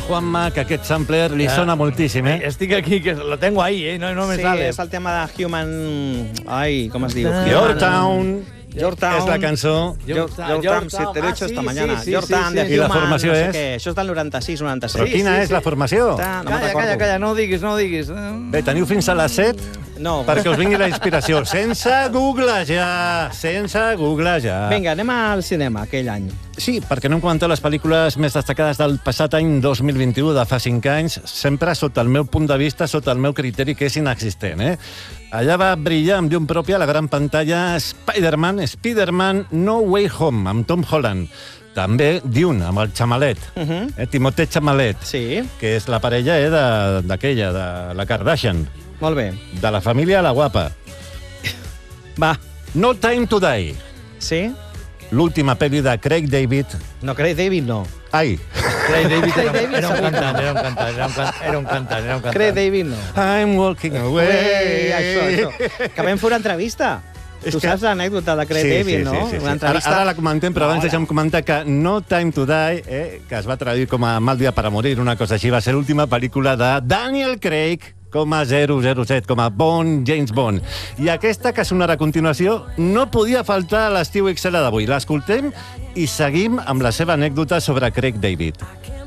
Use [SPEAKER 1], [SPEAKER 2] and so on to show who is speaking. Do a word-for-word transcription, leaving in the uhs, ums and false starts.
[SPEAKER 1] Juanma, que aquest sampler li sona moltíssim, eh?
[SPEAKER 2] Estic aquí, que lo tengo ahí, eh? No, no me
[SPEAKER 3] sí,
[SPEAKER 2] sale.
[SPEAKER 3] és el tema de Human... Ai, com es diu?
[SPEAKER 1] Yorktown.
[SPEAKER 3] Yorktown.
[SPEAKER 1] És la cançó.
[SPEAKER 3] Yorktown, si te lo he hecho esta mañana. Yorktown, de Human,
[SPEAKER 1] I la formació
[SPEAKER 3] no sé
[SPEAKER 1] és?
[SPEAKER 3] què. Això és del noranta-sis, noranta-set.
[SPEAKER 1] Però quina és la formació?
[SPEAKER 2] Calla, calla, calla, no ho diguis, no ho diguis.
[SPEAKER 1] Bé, teniu fins a les set
[SPEAKER 3] No.
[SPEAKER 1] perquè us vingui la inspiració. Sense googlejar, sense googlejar.
[SPEAKER 3] Vinga, anem al cinema aquell any.
[SPEAKER 1] Sí, perquè no hem comentat les pel·lícules més destacades del passat any dos mil vint-i-u, de fa cinc anys, sempre sota el meu punt de vista, sota el meu criteri, que és inexistent, eh? Allà va brillar amb llum pròpia a la gran pantalla Spider-Man, Spider-Man No Way Home, amb Tom Holland. També Dune, amb el Chamalet, uh -huh. eh, Timothée Chalamet,
[SPEAKER 3] sí.
[SPEAKER 1] que és la parella eh, d'aquella, de, de la Kardashian.
[SPEAKER 3] Molt bé.
[SPEAKER 1] De la família La Guapa.
[SPEAKER 3] Va.
[SPEAKER 1] No Time to Die.
[SPEAKER 3] Sí?
[SPEAKER 1] L'última pel·li de Craig David.
[SPEAKER 3] No, Craig David no.
[SPEAKER 1] Ai.
[SPEAKER 2] Craig David era,
[SPEAKER 3] David
[SPEAKER 2] era un
[SPEAKER 3] segur.
[SPEAKER 2] cantant, era un cantant, era un cantant, era un cantant, era un cantant.
[SPEAKER 3] Craig David no.
[SPEAKER 1] I'm walking away.
[SPEAKER 3] Ué, això, això. Que vam fer una entrevista.
[SPEAKER 1] És
[SPEAKER 3] tu
[SPEAKER 1] que...
[SPEAKER 3] saps l'anècdota de Craig
[SPEAKER 1] sí,
[SPEAKER 3] David,
[SPEAKER 1] sí,
[SPEAKER 3] no?
[SPEAKER 1] Sí, sí, sí.
[SPEAKER 3] Una entrevista...
[SPEAKER 1] Ara, ara la comentem, però
[SPEAKER 3] no,
[SPEAKER 1] abans
[SPEAKER 3] ara.
[SPEAKER 1] deixa'm comentar que No Time to Die, eh, que es va traduir com a Mal dia para morir, una cosa així, va ser l'última pel·lícula de Daniel Craig com a zero zero set, com a Bond, James Bond. I aquesta, que sonarà a continuació, no podia faltar a l'estiu X L d'avui. L'escoltem i seguim amb la seva anècdota sobre Craig David.